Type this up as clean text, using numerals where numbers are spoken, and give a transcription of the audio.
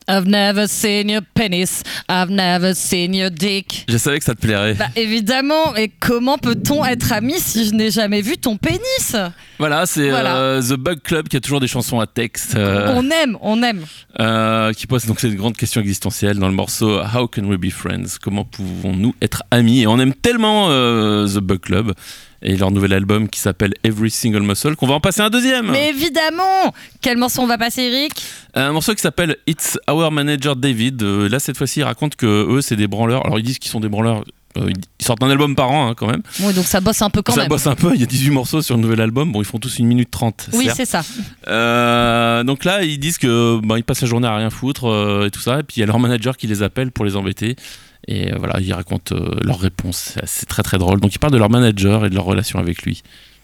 I've never seen your penis, I've never seen your dick. Je savais que ça te plairait. Bah évidemment, et comment peut-on être amis si je n'ai jamais vu ton pénis ? Voilà, c'est The Bug Club qui a toujours des chansons à texte. On aime. Qui pose donc cette grande question existentielle dans le morceau How Can We Be Friends ? Comment pouvons-nous être amis ? Et on aime tellement The Bug Club et leur nouvel album qui s'appelle Every Single Muscle qu'on va en passer un deuxième. Mais évidemment ! Quel morceau on va passer, Eric ? Un morceau qui s'appelle It's Our Manager David. Là, cette fois-ci, ils racontent que eux, c'est des branleurs. Alors, ils disent qu'ils sont des branleurs. Ils sortent un album par an, quand même. Oui, donc ça bosse un peu quand même. Ça bosse un peu. Il y a 18 morceaux sur le nouvel album. Bon, ils font tous 1 minute 30. Oui, certes. c'est ça. Donc là, ils disent que ils passent la journée à rien foutre et tout ça. Et puis, il y a leur manager qui les appelle pour les embêter. Et voilà, ils racontent leurs réponses. C'est très, très drôle. Donc, ils parlent de leur manager et de leur relation avec lui.